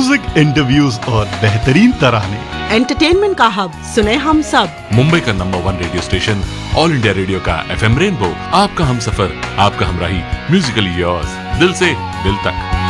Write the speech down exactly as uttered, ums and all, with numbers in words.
Music, interviews और बेहतरीन तराने। Entertainment का हब सुने हम सब। मुंबई का number one radio station all India radio का एफ एम रेनबो, आपका हम सफर, आपका हमराही, म्यूजिकली योर्स, दिल से दिल तक।